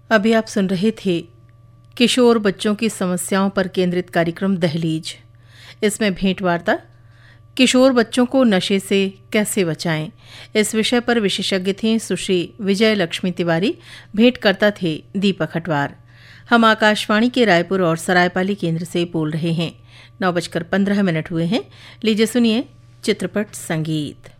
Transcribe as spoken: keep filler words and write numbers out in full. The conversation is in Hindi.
अभी आप सुन रहे थे किशोर बच्चों की समस्याओं पर केंद्रित कार्यक्रम दहलीज। इसमें भेंट वार्ता किशोर बच्चों को नशे से कैसे बचाएं, इस विषय पर विशेषज्ञ थे सुश्री विजय लक्ष्मी तिवारी। भेंटकर्ता थे दीपक हटवार। हम आकाशवाणी के रायपुर और सरायपाली केंद्र से बोल रहे हैं। नौ बजकर पंद्रह मिनट हुए हैं। लीजिए सुनिए चित्रपट संगीत।